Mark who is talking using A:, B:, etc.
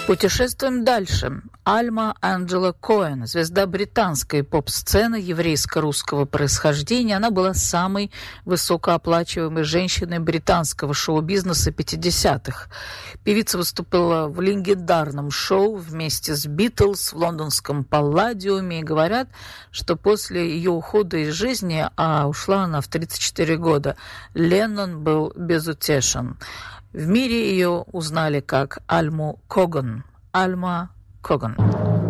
A: Путешествуем дальше. Альма Анджела Коэн, звезда британской поп-сцены еврейско-русского происхождения. Она была самой высокооплачиваемой женщиной британского шоу-бизнеса 50-х. Певица выступила в легендарном шоу вместе с Битлз в лондонском Палладиуме. И говорят, что после ее ухода из жизни, а ушла она в 34 года, Леннон был безутешен. В мире ее узнали как Альму Коган. Альма Коган.